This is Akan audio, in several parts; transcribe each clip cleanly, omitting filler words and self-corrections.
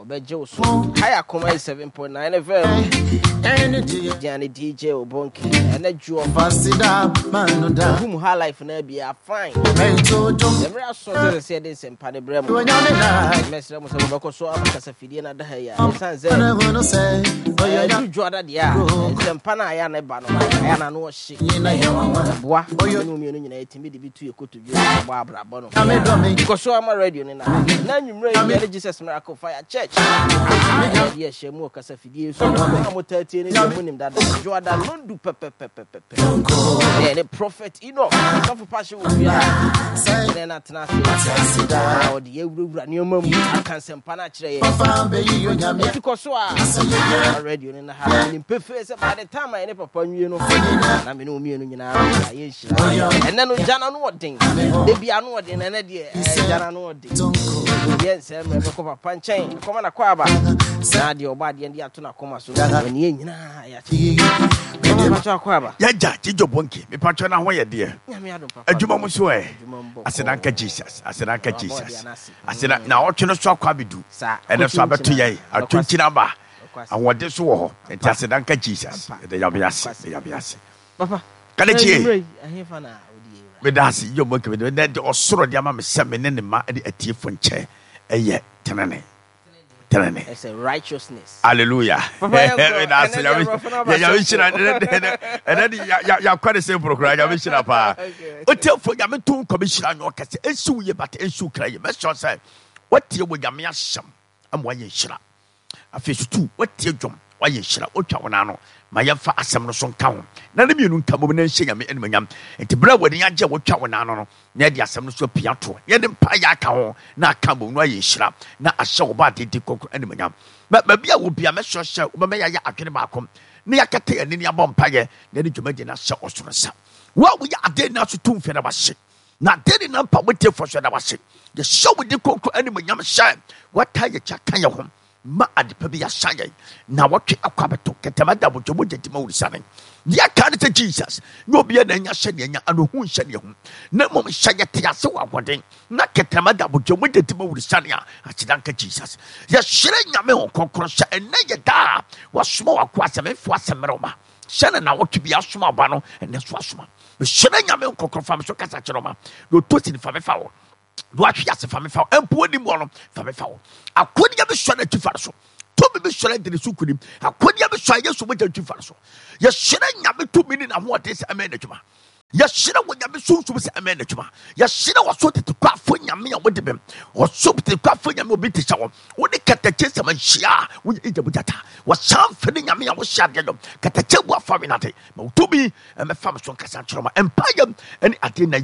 Bejo so higher comma 7.9 FM. Johnny DJ Obonki and a Jew of whom her life na be a fine. The real sort of said this and Paddy Brem. Messer Mosaboko so I'm Casafidina Dahaya. Sans you draw that ya. Zampana Ayana Bano. I know she. Bois, you know me to be to your coat to Barbara Bono. Because so I'm a radio in now you ready Jesus Miracle Fire Church. Yes, she more Casafidi. So I'm 13 in the morning that Jordan don't do pepe. Yeah, the prophet, you know, some passion will be then at nothing. Or the new mum, I can't send Panachre. Because so I radio in the house in preface by the time I never upon you know, I mean, no me and then Jana no thing. They be annoyed in an idea, Jana no thing. Yes, I'm a cover punching. Come on, a quaba. Sadio body and the Atuna Coma so when you Yaja, Tijo Bonki, me patrona where dear. A Juma Musue. I said, Uncle Jesus. I said, Uncle Jesus. I said, now what you know, so Quabidu, and a Sabbath to ye, a 20 number. And what this war, and just said, Uncle Jesus, the Yabias. Papa, can I hear? I have an hour. With us, you're working with that or sort of Yamma 7 in the mat at a tearful chair. A yet, Tenane. It's a righteousness. Hallelujah. And then you quite the same program. I wish you up. Hotel for Yamatun Commission, your case, and so you but and so cry. You must say, what deal with Yamiasham? And why you shut up? A fish too, what deal jump? Why you shut up? What Chawanano? My young fa asam son count. None of you come over and say, I'm in my yam. And to brother, when you what Chawanano, Nedia some so piato. Yet in Payaka, not come on, why you shut up? Not a show about the cocoa and my yam. But maybe I will be a measure show, but may I can about come. Niakate and Ninia Bompire, then you made in a show or so. What we are dead now to tomb for our ship. Not dead enough with you for our ship. The show with the cocoa and my yam shine. What tie you can you home? Ma adipabia shine. Now what you aquabato, Catamada, which you would get more sunning. Ya can't Jesus. No be an anya shania and who shed you. No more shayatia so I want it. Not Catamada, which you would get more sunnia. I said, Jesus. Yes, shilling a mill concrusher and negata was small quasam for some roma. Shannon, I want to be a small bano and that's washma. The shilling a mill concrusher so casachroma. No toasting for me foul. What she has a family foul and poor the morning for me foul. I couldn't have a shot at you for so. Told me shot at the sucrim. I couldn't have a shot so much at you for so. Yes, shilling a 2 minutes and what is a management. Yes, she don't want to soon to be a management. Yes, she don't want to craft for Yamia with them or soap to craft for Yamobiti shower. When they cut the chest of Shia with Ijabutata was some filling Yamia was shot at them. Catachewa Faminate, Motubi, and my farmers from Casantroma Empire and Athena.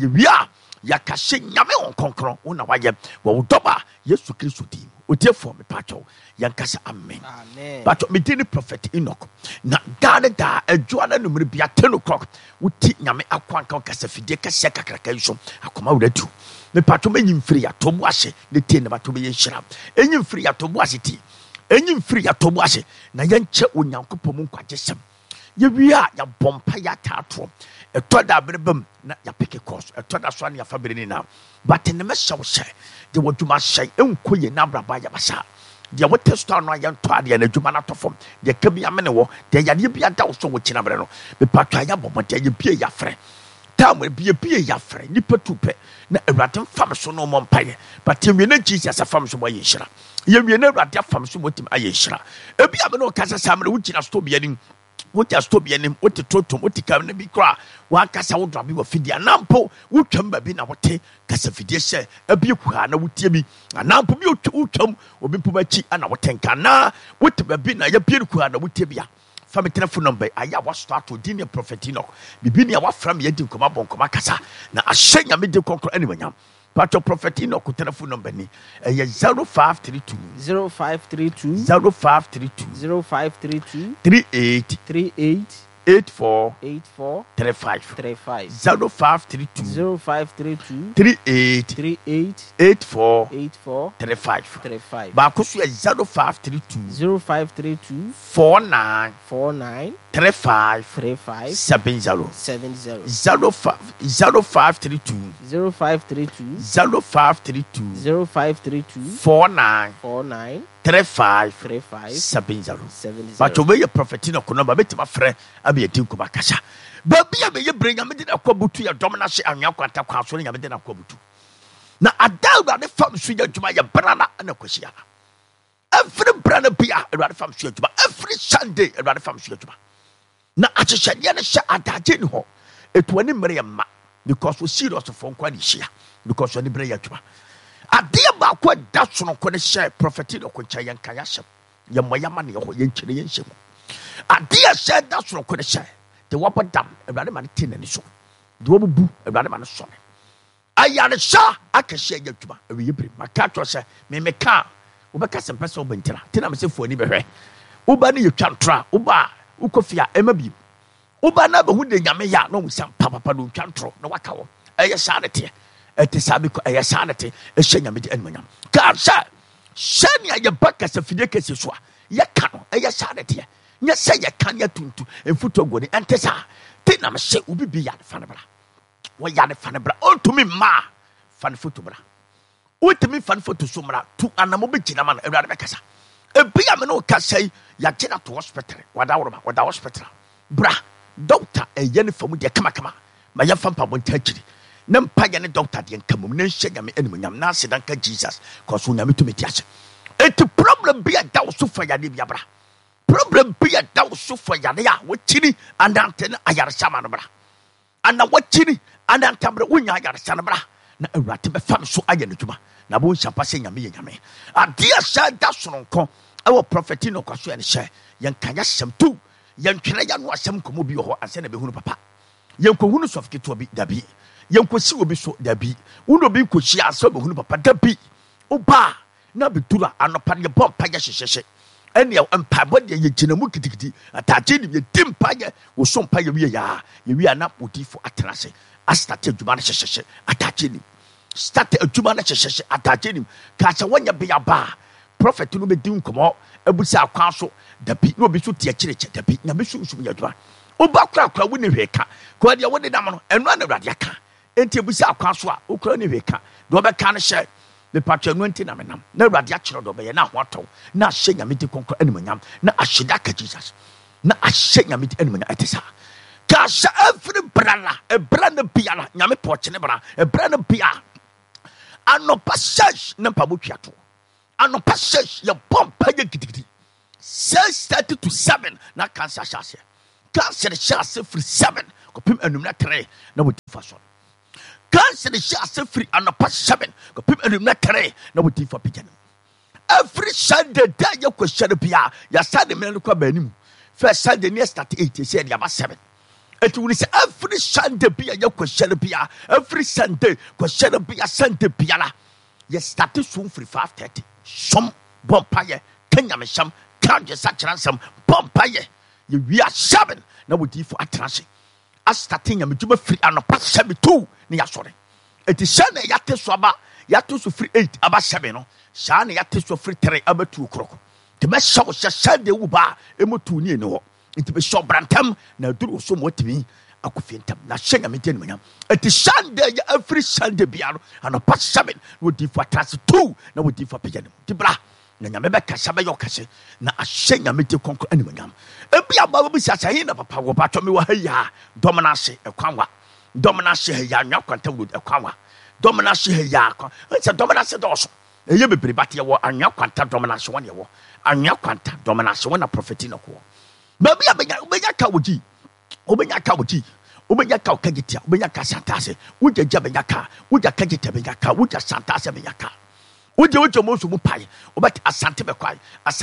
Yakashin Yamel Concron, Unawaya, Wodoba, yes to Christi, would therefore me pacho, Yankasa Amen. But me did prophet Enoch. Not guarded a Joanna will be at 10 o'clock, would teach Yame a quantum Casafideka Sacracation, a commodity too. The pato may free at Tomashi, the tin about to be in Shrap, and you free at Tomashiti, and you free at Tomashi, Nayan Chep when Yanko Pomunquatism. You are your Bompaya Tatro. A third abrim, not your picky course, a third as one your family now. But in the mess shall say, they want to must say, Queen Nabra by Yabasa. They would test on my young Twadi and a Jumanatofom. There can be a manual, there you be a doubt so much in a brano. The Patayabo, but there you be your friend. Time will be a beer your friend, nipper to pay. Not a rotten farm so no more pie. But you may Jesus a farm so by Yeshra. You may never at that farm so much in Ayeshra. A Biamano Casa Samuel, which has to be any. What just to be an what to total, what to come and be cry. One cassa would drop you a fidia nampo, would come by being our tea, Cassafidia, a bucana would tell me, and now put you to come, or be pumachi and our tankana, what to be a bucana would tell me. From a telephone number, I was start to dinner prophetino, be being our from yet to come up on Comacasa. Now I say I made the conquer anyone. But your prophetino could telephone number ni 0532 0532 0532 0532 38 84 35 0532 38 84 35 Bakusu 0532 49 35 70 0532 49 3570. But obey your prophet in a conoma bit my friend. I be a tinko kasha. But be a may bring a minute of Kobutu, your domination and your contact counseling a bit of Kobutu. Now I doubt that the farm suya to my banana and a question. Every brand of beer around the farm suya, every Sunday around the farm suya. Now I just said, Yana at that gin hall. It went in Mariam because we see lots of phone quality because when the prayer to adeɛ baako a da so no kɔne hyɛ prophet no kɔnkyɛ yɛn ka yɛhyɛ yɛmmɔyama ne yɛhɔ yɛnkyerɛ yɛnhyɛ mu adeɛ hyɛ da so no kɔne hyɛ de wɔbɔ dam awurade ma ne te n'ani so de wɔbubu awurade ma ne sɔne ayarehyɛ akɛhyɛ yɛ adwuma awiyɛ bere maka atɔ sɛ memeka a wobɛka sɛ mpɛ sɛ wobɛntira te na me sɛ fuani bɛhwɛ woba ne yɛtwa ntora woba a wokɔ fie a ɛma biem woba na bɛhu de nyame yɛ a na ɔmu sɛ mpapapa no ntwa ntorɔ na waka wɔ ɛyɛ saa ne teɛ ɛte saa bi ɛyɛ saa ne te ɛhyɛ nyame de animonyam ka sɛ sɛnea yɛba kasa fidie kɛsi so a yɛka no ɛyɛ saa ne teɛ nyɛ sɛ yɛka ne atuntu mfuto goni ɛnte saa te nam hyɛ obi bi yɛ ne fa ne bra wɔyɛ ne fa ne bra ɔntumi mmaa fa ne foto bra wotumi fa ne foto so mmra tu anamo bɛgyina ma no awurade bɛkasa ebi a me ne wokasa yi yɛgyina to hospital wɔda hospital bra doctor ɛyɛ ne fa mu deɛ kamakama ma yɛmfa mpabɔnta akyiri na mpa yɛ ne doctor deɛ nka mom na nhyɛ nyame animonyam na ase danka Jesus kɔso nyame tumi ti ahyɛ enti problem bi a da wo so fa yade bi abra problem bi a da wo so fa yade a wɔkyini anante ne ayaresa ma no bra ana wɔkyini anante bra wonya ayaresa no bra na awurate bɛfa me so ayɛ no dwuma na bo nhyapa sɛ nyame yɛ nyame adeɛ hyɛ da soronko ɛwɔ prophet no kwaso yɛ ne hyɛ yɛnka yɛsɛm tu yɛntwene yɛ no asɛm kɔmɔ bi wɔ hɔ ansɛ na bɛhunu papa yɛnkɔhunu sɔfiketoa bi dabi yɛnkɔsi obi so dabi wono bi nkɔhyia asɛ bɛhunu papa dabi woba na bɛtura anɔpa ne yɛbɔ mpa yɛ hyehyɛhyɛ ɛnea mpaebɔ deɛ yɛgyina mu kitikiti atagye nim yɛdi mpa yɛ woso mpa yɛ wie yaa yɛwie a na odifo atena ase astate adwuma no hyehyɛhyɛ atagye nim start adwuma no hyehyɛhyɛ atagye nim ka sɛ wɔnyɛ bɛyɛ baa prophet no bɛdi nkɔmmɔ abusa akwan so dabi na obi so te akyirikyɛ dabi nyame sunsum yɛ adwuma woba korakora wo ne hwee ka kɔa deɛ wode nam no ɛno a na awurade aka enti abusa akwan so a wokora ne hwee ka deɛ wɔbɛka no hyɛ mepatwa no nti na menam na awurade akyerɛ dɛ ɔbɛyɛ na ahoatɔw na ahyɛ nyame de kɔnkɔ animonyam na ahyɛ da ka Jesus na ahyɛ nyame de animonyam ɛte saa ka hyɛ afiri brala ɛbra no biara nyame pɔkyene bra ɛbra no biara anɔpa hyɛh na mpabɔ twato anɔpa hyɛh yɛbɔ mpa yɛ gidigidi 6:30 to 7 na cancer hyɛ aseɛ cancer hyɛ ase firi 7 kɔpem anum na 3 na wɔdi fa so cancer hyɛ ase firi anɔpa 7 kɔpem anum na 3 na wɔdi fa pagya no every Sunday da yɛkɔ hyɛ no bia yɛsa de mmerɛ no kɔ baanim first Sunday ne start 8 yɛsɛ yɛde aba 7 ɛti wuni sɛ every Sunday bia yɛkɔ hyɛ no bia every Sunday kɔ hyɛ no bia Sunday biara yɛ start so firi 5:30 som bɔ mpayɛ kanyamehyɛm kange sa kyerɛ nsɛm bɔ mpayɛ yɛwia 7 na wɔdi fo atena ase astate nyamedwuma firi anɔpa 7 ne yɛasɔre ɛti hyɛ na yɛate so aba yɛato so firi 8 aba 7 no saa na yɛate so firi 3 aba 2 korɔkɔ nti mɛhyɛ wo hyɛ Sunday wo baa ɛmu 2 ne ɛni hɔ nti bɛhyɛ brantam na aduru wo so ma watumi akɔfie ntam na hyɛ nyame di animonyam ɛti Sunday yɛ every Sunday bia no anɔpa 7 na wɔdi fo atena ase 2 na wɔdi fo apagya ne mu nti bra na nyame bɛkasa bɛyɛ ɔkɛse na ahyɛ nyame di kɔnkɔ animonyam ebi aba bi sɛ ahyɛ na papa wɔ batɔ me wɔ ha yi a dɔm no ase ɛkwanwa dɔm no ase ha yi a anwa kwanta wɔ ɛkwanwa dɔm no ase ha yi a sɛ dɔm no ase dɔɔso ɛyɛ bebree bateɛ wɔ anwa kwanta dɔm no ase wɔn yɛ wɔ anwa kwanta dɔm no ase wɔn na prophet no kɔ baabi a bɛnya ka wɔ gyi wobɛnya ka wɔ gyi wobɛnya ka wɔ kagitia wobɛnya ka santase wogyagya bɛnya ka wogya kagitia bɛnya ka wogya santase bɛnya ka wogya mo so mu pae wobɛte asante bɛkwae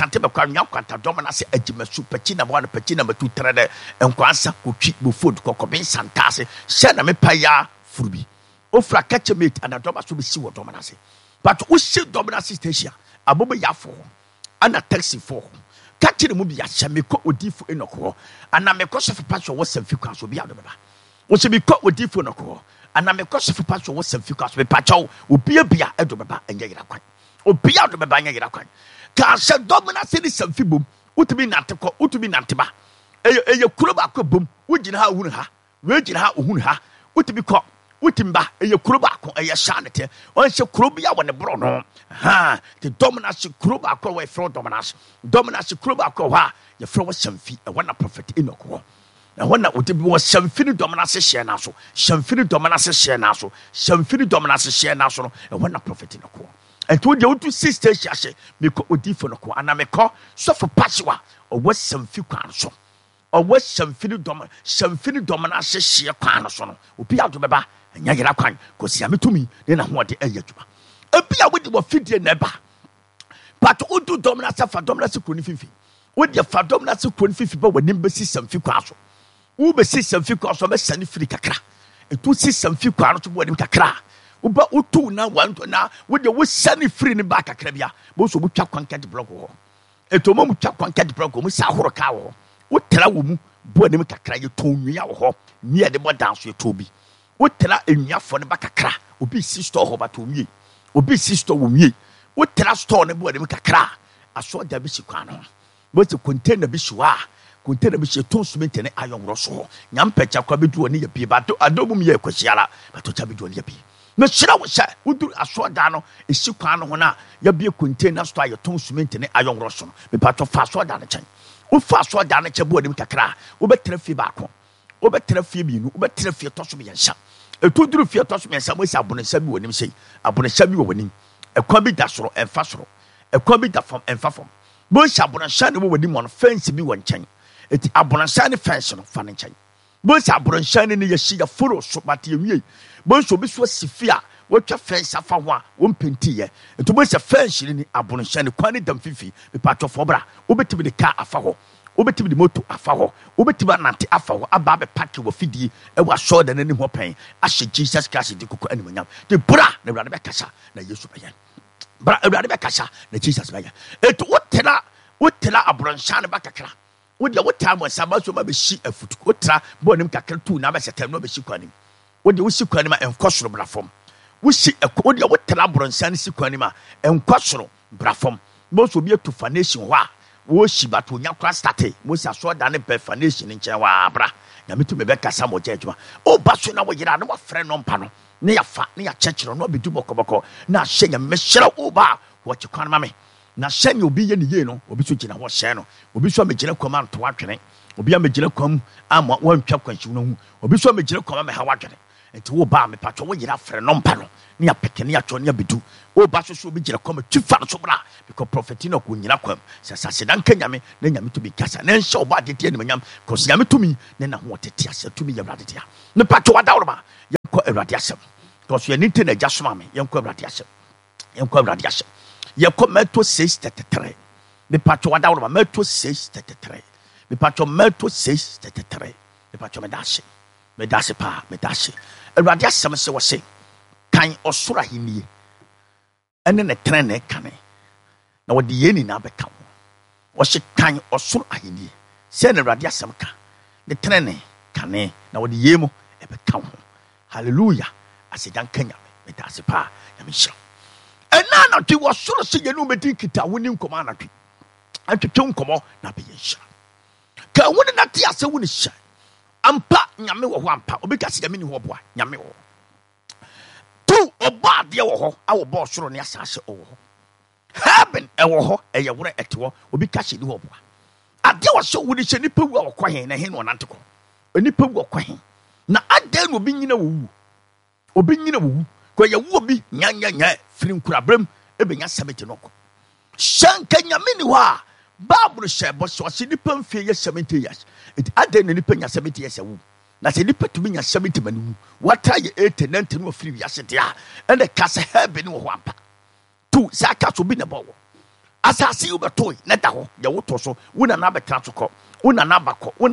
nwa kwanta dɔm no ase agyima su pakyi na bɔne pakyi na matu trɛ dɛ nkwansa kɔtwi bofod kɔkɔbe santase hyɛ na mepa ya furu bi ofura kakyɛ mate ana dɔm aso bɛsi wɔ dɔm no ase but wohyɛ dɔm no ase station abɔbɛ yɛafo hɔ ana taxi fo hɔ kakyere mu bi ahyɛ mekɔ odifo enɔkɔ hɔ ana mekɔ sɔfo pastor wɔ sɛmfi kwa so bi ado bɛba wɔhyɛ mekɔ odifo enɔkɔ hɔ ana mekɔ sɔfo pastor wɔ sɛmfi kwa so mepakyɛw obia bia ɛdo bɛba ɛnyɛ yera kwan obia do bɛba ɛnyɛ yera kwan ka hyɛ dɔm no ase ne sɛmfi bom wotumi nante kɔ wotumi nante ba ɛyɛ kuro baako bom wogyina ha ohunu ha wogyina ha ohunu ha wotumi kɔ Utimba, a Krubako, a Yashanete, or she Krubia when the Brono. Ha, the Dominas Krubako away from Dominas. Dominas Krubako, your flow was some feet, a one prophet in a core. And when that was some fini dominance share naso, some fini dominance share naso, some fini dominance share naso, and one prophet in a core. And to the two sisters, Yashe, Miko Udifon, and I may call so for Pashua, or what some few canso, or what some fini dominance share canso, who be out to Baba, and Yagarakan, because Yami to me, then I want the Ayatuba. A beer with your feet in Neba. But Udu dominance for dominance Kunifi. With your fadomnas Kunifi, but when embassy some few castle. Ube si some few cars from a sunny free kakra. And to see some few cars to wedding kakra. Uba utu na one to now with the sunny free in the back of Crabia. Most of which I can't get block. And to moment chap can't get block, Miss Ahoraka. What tell a woman, Bodem kakra, you told me our near the more dance you told me. What tell a in your for the back of cra, will be sister over to me, will be sister with me. What tell a stone and Bodem kakra. I saw the Bishukano. But to contain the Bishua. Container be ton sumint ne ayon roso nyam pecha kwa bedu oni ye ba to adomu ye kwasiara but to chabedu oni ye na shira wo sha udu aso da no esi kwan no ho na ya bie container store ye ton sumint ne ayon roso me pa to fa so da ne chen wo fa so da ne che bo onim kakra wo betra fi ba ko wo betra fi bi nu wo betra fi to so be yansa etu duru fi to so be yansa mo si abonesa bi wonim sei abonesa bi wo wonim ekwa bi da soro enfa soro ekwa bi da fam enfa fam bo sha abonesa ne wo wonim on fence bi won chen eti abonanshane fence no fa ne nkyɛn bo si abonanshane ne yɛhyi ya foro so bate yɛwie bo so bi so sifia wɔtwa fence afa ho a wɔn penti yɛ eti bo si fence ne abonanshane kwan ne dam fifi me patɔ fobra wobetimi de car afa ho wobetimi de moto afa ho wobetimi anante afa ho aba be park wɔ fidie ɛwɔ asɔ da n'anim hɔ pɛn ahyɛ Jesus Christ de kokɔ animonyam de bra na Awurade bɛkasa na Yesu bɛyɛ bra Awurade bɛkasa na Jesus bɛyɛ eti wotela abonanshane ba kakra wodi a time was about to be she a foot otra bonim kakra tu na be setem no be shi kwanim wodi wo shi kwanim a enkosoro brafom wo shi wodi a wotela bronsan shi kwanim a enkosoro brafom mo so bi etu fanation ho a wo shi bato nya kra starte mo si aso da ne be fanation nchen wa bra na metu me be kasa mo jejuma o ba so na wo yira na wo frɛ no mpa no ne ya fa ne ya chechero no be du bokoboko na hyenya me hyera o ba wo chi kwan ma me na hyɛn obi ye ne ye no obi so gina ho hyɛn no obi so amegyina kwam anto atwene obi amegyina kwam ama wantwa kwanhyi no hu obi so amegyina kwam ama ha wadwene enti wo ba me patwo wo yira frɛ no mpa no ne ya peke ne ya twa ne ya bedu wo ba so obi gyina kwam twifa no so bra because prophet no ko nyina kwam sase dan kanyame na nyame to bi kasa na nhyɛ oba de tie ne manyam cause nyame to mi ne na ho tete ase to mi ya brade dia ne patwo wadawroma yɛnkɔ awurade asɛm cause yɛ ninte na gya soma me yɛnkɔ awurade asɛm yɛnkɔ awurade asɛm yɛkɔ Matthew 6:33 me patwo wadawroma Matthew 6:33 me patwo Matthew 6:33 me patwo me dash pa me dash awurade asɛm sɛ wɔ se kan ɔsoro ahenni ɛne ne tren ne kane na wɔde yɛ ni na bɛka wo wɔhyɛ kan ɔsoro ahenni sɛ na awurade asɛm ka ne tren ne kane na wɔde yɛ mu ɛbɛka wo hallelujah asedan kanya me dash pa ya me hyɛ ɛna na twi wɔsoro se yɛ no medi kita wo ni nkɔmɔ na twi atwetwe nkɔmɔ na bɛyɛ hyɛ ka wo ne na te asɛ wo ne hyɛ ampa nyame wɔ hɔ ampa obi ka se nyame ni hɔ boa nyame wɔ tu ɔba adeɛ wɔ hɔ a wɔ bɔ soro ne asase wɔ hɔ heaven ɛwɔ hɔ ɛyɛ wore ɛte hɔ obi ka se ni hɔ boa adeɛ wɔ so wo ne hyɛ nipa wu a wɔkɔ hen na hen no nante kɔ nipa wu ɔkɔ hen na adeɛ no obi nyina wɔ ko yɛ wu obi nya firi nkurabram ebenya 70 no kɔ shanka nyame ni hɔ a Bible share but so se nipa mfie ye 70 years it aden na nipa nya 70 years awu na se nipa tumi nya 70 manu wata ye 80 90 no free wiase de a ene ka se heaven wo ho ampa tu sa ka so bi na bawo asase u betoy na da ho ye woto so wona na betra so kɔ wona na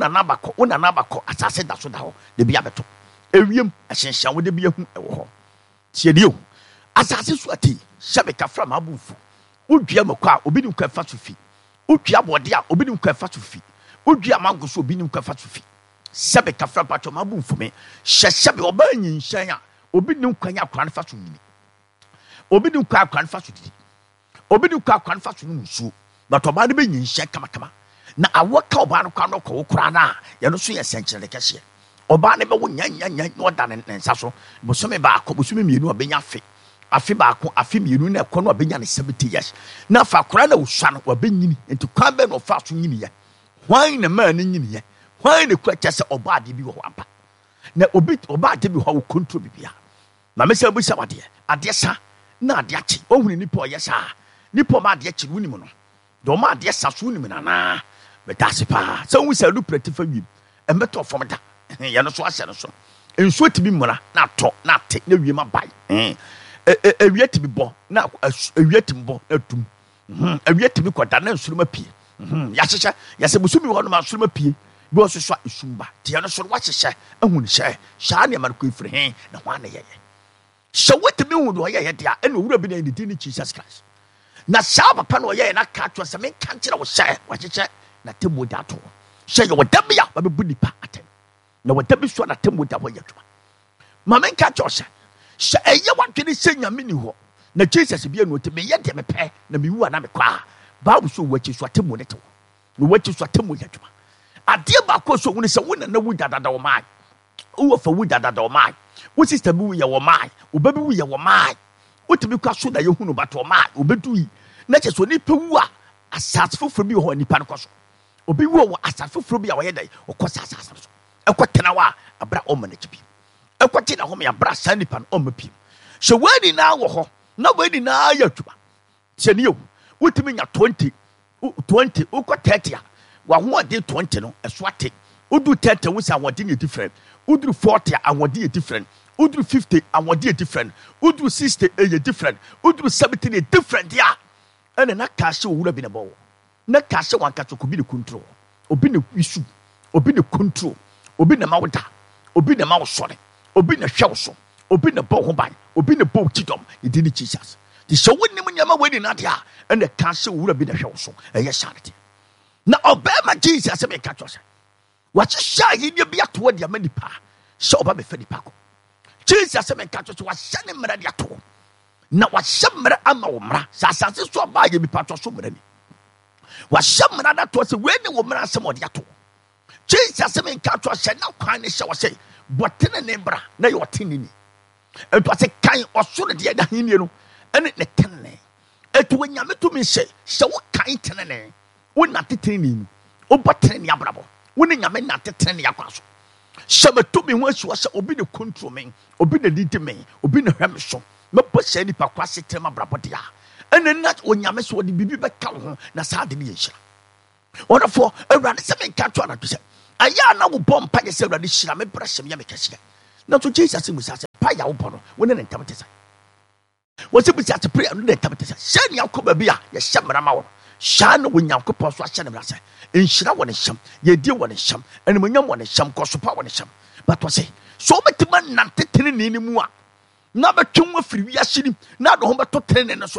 bakɔ asase da so da ho de bia beto ewiem ahyenhyan wo de bia hu ɛwɔ hɔ tie dio asase so ati sebe ka fra ma bufu udua makɔ a obi ni nkɔ fa so fi udua bɔde a obi ni nkɔ fa so fi udua mango so obi ni nkɔ fa so fi sebe ka fra patɔ ma bufu me hyɛ sebe oba nyinshan a obi ni nkɔ nya akran fa so nyini obi ni nkɔ akran fa so didi obi ni nkɔ akran fa so nsuo but oba de be nyinshan kama na awoka oba no kwa no kɔ kora na ye no so yɛ senkyere kɛse oba ne be wo nya no da ne nsa so bosome ba akọ bosome mienu obenya afi ba akọ afi mienu na ekọ no obenya ne 70 years na fa kora na usua no obenyini enti kwan be no fa so nyini ye hwan na ma ne nyini ye hwan ne kwa kyese oba ade bi wo aba na oba ade bi wo control bibia na me se bu se ade sa na ade achi ohunu nipa oyesa nipa ma ade achi wuni mu no do ma ade sa so wuni mu na betase pa se wu se lu pretifa wi embeto fom da ya no so ase no so enso tibi mmura na to na te na wi ma bai ewie tibi bo na ewie tibi bo na tum ewie tibi koda na nsuruma pie ya hyehyɛ ya se busumi ho no ma nsuruma pie bi oso so esumba te ya no so wa hyehyɛ ahun hye sha na ma ko ifiri he na ho ana yeye sha wetimi hu do yeye dia ena owura bi na ndi ni Jesus Christ na sha papa no yeye na ka to se me kan kire wo hye wa hyehyɛ na temu da to hye ye wodabia ba be bu nipa atem na wadabi so na temu da wo yetwa ma me ka cho hye eye wadwene hye nyame ni ho na Jesus bia no te me ye de me pɛ na me wu ana me kwa Bible so wachi so atemu ne to no wachi so atemu yetwa ade ba ko so woni se wona na wu dadada wo mai wo fa wu dadada wo mai wo sister bi wu ye wo mai wo ba bi wu ye wo mai wo te bi kwa so na ye hunu ba to mai wo bedu yi na che so ni pe wu a asas foforo bi ho nipa no ko so obi wu asas foforo bi a wo ye dai o ko asas so ekotena wa abra o manage bi ekotina ho me abra san nipa no o mapi hye wadi na wo ho na wadi na ya twuma hye ne yo wotimi nya 20 uko 30 a wa ho ade 20 no eso ate udu 30 wo sa wode ne different udu 40 a wode ne different udu 50 a wode ne different udu 60 e different udu 70 ne different ya ene na ka hye wura bi ne bo na ka hye wan ka to bi ne control obi ne isu obi ne control obi ne mawda obi ne mawsore obi ne hwewso obi ne bo ho ban obi ne bo kidom idi ni Jesus the show woni mu nyama weni na dia ene ka hye wura bi ne hwewso eye charity na obema Jesus me ka twose wa hye yi ne bia to dia manipa hye oba me fa nipa ko Jesus me ka twose wa hye ne mra dia to na wa hye mra ama wo mra sasase so ba ye bi patwo so mra ni wa hye mra da to se weni wo mra asem odia to Jesus me ka twose na kwan ne hye wo se botene ne bra na yo tini ni eto ase kan osoro de da hinie no ene ne tene eto nyame to me hye wo kan tene wo na tetene ni wo botene ni abrabo wo ne nyame na tetene ni akwaso hye me to me ho asu hye obi ne control me obi ne didi me obi ne hwem so me bo hye ni pa kwase tema brabo de a ene na wo nyame so de bibi be ka ho na sa de ne yehira wonderful awurade se me ka to na to se aya na wo bom pa ye se awurade hira me bra hye me ya me kese na to Jesus mu sa se pa ya wo bono wo ne ntam tesa wo se bu sa te pray no ne ntam tesa hye ni akoba bi a ye hye mra ma wo sha no wo nyankopɔ so ahye ne bra se enhira wo ne hyam ye die wo ne hyam enumunyam wo ne hyam kosopa wo ne hyam but wo se so betima nante tene ne mu a na betwe wo afiri wi ahye ni na do ho beto tene ne so